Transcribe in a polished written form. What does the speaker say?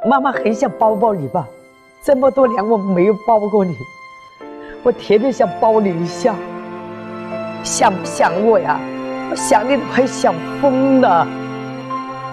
妈妈很想抱抱你吧？这么多年我没有抱过你，我天天想抱你一下。想不想我呀？我想你都快想疯了。